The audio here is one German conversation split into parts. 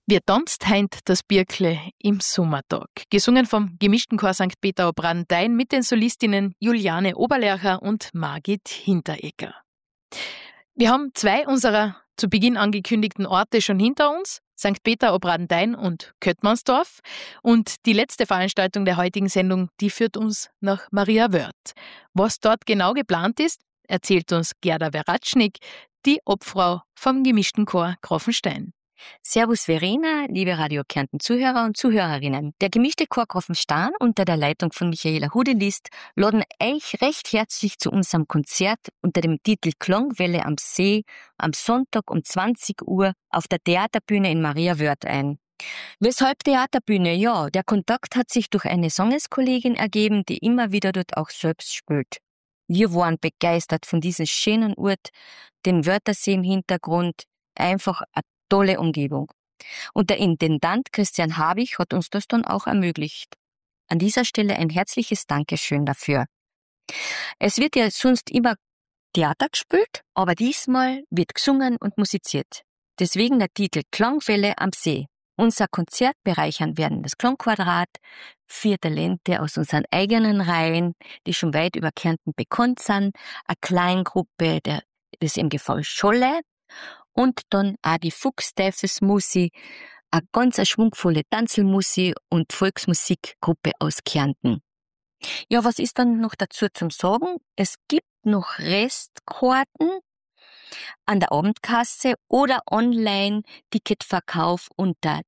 Wir tanzt heint das Birkle im Sommertag. Gesungen vom gemischten Chor St. Peter ob Randein mit den Solistinnen Juliane Oberlercher und Margit Hinteregger. Wir haben 2 unserer zu Beginn angekündigten Orte schon hinter uns, St. Peter ob Randein und Köttmannsdorf. Und die letzte Veranstaltung der heutigen Sendung, die führt uns nach Mariawörth. Was dort genau geplant ist, erzählt uns Gerda Veratschnik, die Obfrau vom gemischten Chor Grafenstein. Servus Verena, liebe Radio Kärnten Zuhörer und Zuhörerinnen. Der gemischte Chor Grafenstein unter der Leitung von Michaela Hudelist laden euch recht herzlich zu unserem Konzert unter dem Titel Klangwelle am See am Sonntag um 20 Uhr auf der Theaterbühne in Mariawörth ein. Weshalb Theaterbühne? Ja, der Kontakt hat sich durch eine Sangeskollegin ergeben, die immer wieder dort auch selbst spielt. Wir waren begeistert von diesem schönen Ort, dem Wörthersee im Hintergrund, einfach eine tolle Umgebung. Und der Intendant Christian Habich hat uns das dann auch ermöglicht. An dieser Stelle ein herzliches Dankeschön dafür. Es wird ja sonst immer Theater gespielt, aber diesmal wird gesungen und musiziert. Deswegen der Titel Klangwelle am See. Unser Konzert bereichern werden das Klangquadrat, 4 Talente aus unseren eigenen Reihen, die schon weit über Kärnten bekannt sind, eine Kleingruppe des MGV Scholle und dann auch die Fuchsteufelsmusik, eine ganz schwungvolle Tanzelmusik und Volksmusikgruppe aus Kärnten. Ja, was ist dann noch dazu zum Sagen? Es gibt noch Restkarten an der Abendkasse oder online Ticketverkauf unter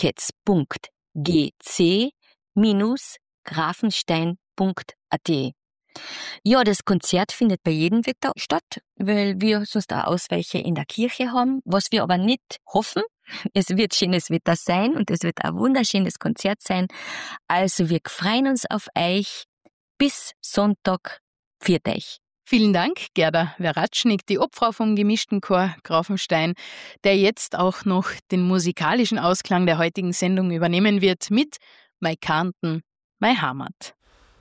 tickets.gc-grafenstein.at. Ja, das Konzert findet bei jedem Wetter statt, weil wir sonst auch Ausweiche in der Kirche haben, was wir aber nicht hoffen. Es wird schönes Wetter sein und es wird ein wunderschönes Konzert sein. Also wir freuen uns auf euch. Bis Sonntag. Pfiat euch. Vielen Dank, Gerda Veratschnik, die Obfrau vom gemischten Chor Grafenstein, der jetzt auch noch den musikalischen Ausklang der heutigen Sendung übernehmen wird mit Mei Kärnten, mei Heimat.